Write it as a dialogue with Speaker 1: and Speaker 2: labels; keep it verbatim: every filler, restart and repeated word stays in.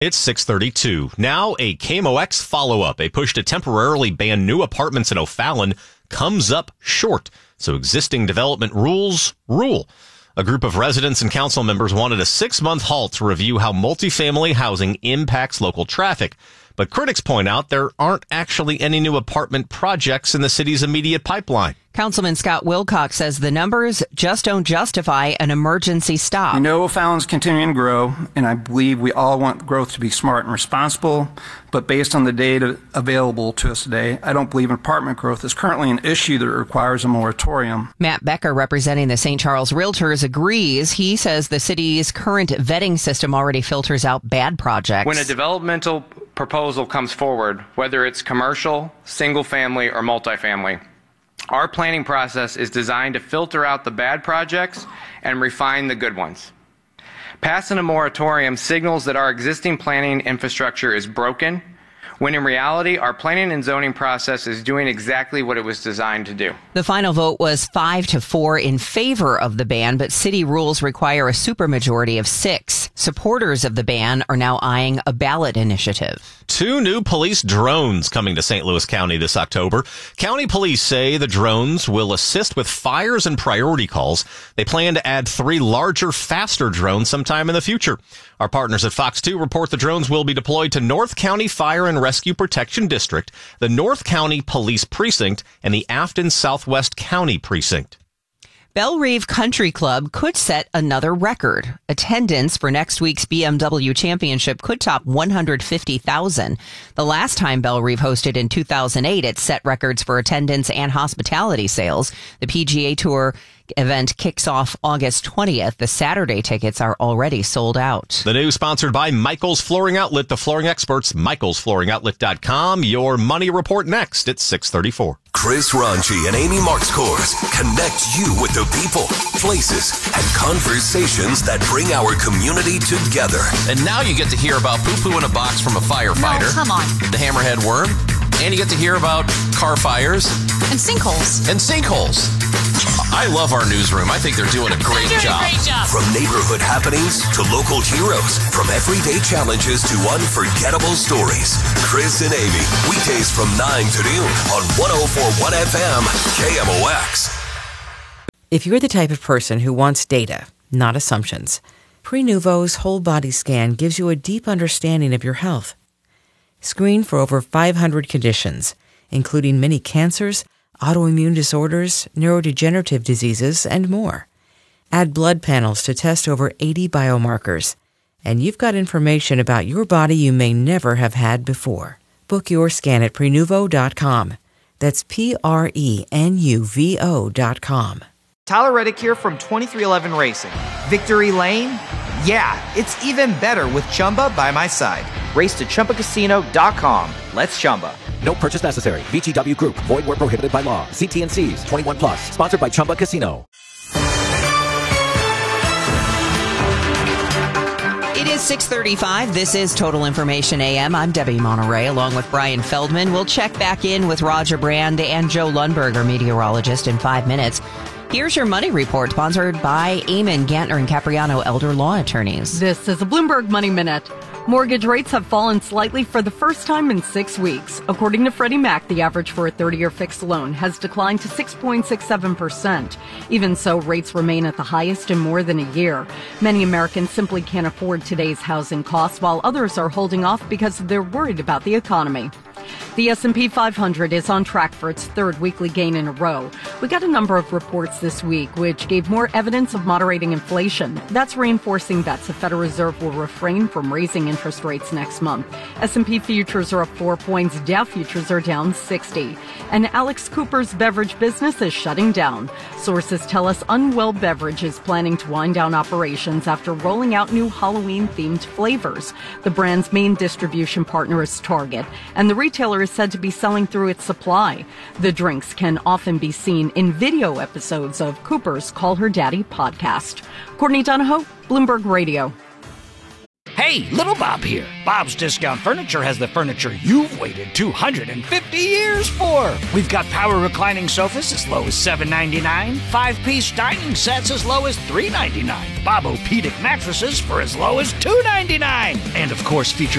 Speaker 1: It's six thirty-two. Now a K M O X follow-up. A push to temporarily ban new apartments in O'Fallon comes up short. So existing development rules rule. A group of residents and council members wanted a six-month halt to review how multifamily housing impacts local traffic. But critics point out there aren't actually any new apartment projects in the city's immediate pipeline.
Speaker 2: Councilman Scott Wilcox says the numbers just don't justify an emergency stop.
Speaker 3: We know O'Fallon's continuing to grow, and I believe we all want growth to be smart and responsible. But based on the data available to us today, I don't believe apartment growth is currently an issue that requires a moratorium.
Speaker 2: Matt Becker, representing the Saint Charles Realtors, agrees. He says the city's current vetting system already filters out bad projects.
Speaker 4: When a developmental proposal comes forward, whether it's commercial, single family, or multifamily, our planning process is designed to filter out the bad projects and refine the good ones. Passing a moratorium signals that our existing planning infrastructure is broken, when in reality, our planning and zoning process is doing exactly what it was designed to do.
Speaker 2: The final vote was five to four in favor of the ban, but city rules require a supermajority of six. Supporters of the ban are now eyeing a ballot initiative.
Speaker 1: Two new police drones coming to Saint Louis County this October. County police say the drones will assist with fires and priority calls. They plan to add three larger, faster drones sometime in the future. Our partners at Fox two report the drones will be deployed to North County Fire and Rescue Protection District, the North County Police Precinct, and the Afton Southwest County Precinct.
Speaker 2: Bellerive Country Club could set another record. Attendance for next week's B M W Championship could top one hundred fifty thousand. The last time Bellerive hosted in two thousand eight, it set records for attendance and hospitality sales. The P G A Tour event kicks off August twentieth. The Saturday tickets are already sold out.
Speaker 1: The news sponsored by Michael's Flooring Outlet, the flooring experts, michaels flooring outlet dot com. Your money report next at six thirty-four.
Speaker 5: Chris Ronchi and Amy Markscours connect you with the people, places, and conversations that bring our community together.
Speaker 6: And now you get to hear about poo-poo in a box from a firefighter.
Speaker 7: No, come on.
Speaker 6: The hammerhead worm. And you get to hear about car fires.
Speaker 7: And sinkholes.
Speaker 6: And sinkholes. I love our newsroom. I think they're doing a great
Speaker 7: they're doing
Speaker 6: job.
Speaker 7: A great job.
Speaker 5: From neighborhood happenings to local heroes, from everyday challenges to unforgettable stories. Chris and Amy, weekdays from nine to noon on one oh four point one F M K M O X.
Speaker 8: If you're the type of person who wants data, not assumptions, Prenuvo's whole body scan gives you a deep understanding of your health. Screen for over five hundred conditions, including many cancers, autoimmune disorders, neurodegenerative diseases, and more. Add blood panels to test over eighty biomarkers, and you've got information about your body you may never have had before. Book your scan at prenuvo dot com. That's P R E N U V O dot com.
Speaker 9: Tyler Reddick here from twenty-three eleven Racing. Victory Lane? Yeah, it's even better with Chumba by my side. Race to Chumba Casino dot com. Let's Chumba.
Speaker 10: No purchase necessary. V G W Group. Void where prohibited by law. See T and C's. twenty-one plus. Sponsored by Chumba Casino.
Speaker 2: It is six thirty-five. This is Total Information A M. I'm Debbie Monterey, along with Brian Feldman. We'll check back in with Roger Brand and Joe Lundberg, our meteorologist, in five minutes. Here's your money report, sponsored by Eamon, Gantner, and Capriano Elder Law Attorneys.
Speaker 11: This is a Bloomberg Money Minute. Mortgage rates have fallen slightly for the first time in six weeks. According to Freddie Mac, the average for a thirty-year fixed loan has declined to six point six seven percent. Even so, rates remain at the highest in more than a year. Many Americans simply can't afford today's housing costs, while others are holding off because they're worried about the economy. The S and P five hundred is on track for its third weekly gain in a row. We got a number of reports this week which gave more evidence of moderating inflation. That's reinforcing bets the Federal Reserve will refrain from raising interest rates next month. S and P futures are up four points, Dow futures are down sixty. And Alex Cooper's beverage business is shutting down. Sources tell us Unwell Beverage is planning to wind down operations after rolling out new Halloween-themed flavors. The brand's main distribution partner is Target, and the retailer is said to be selling through its supply. The drinks can often be seen in video episodes of Cooper's Call Her Daddy podcast. Courtney Donahoe, Bloomberg Radio.
Speaker 9: Hey,
Speaker 7: Hey, Little Bob here. Bob's Discount Furniture has the furniture you've waited two hundred fifty years for. We've got power reclining sofas as low as seven ninety-nine, five-piece dining sets as low as three ninety-nine, Bob-O-Pedic mattresses for as low as two ninety-nine, and of course feature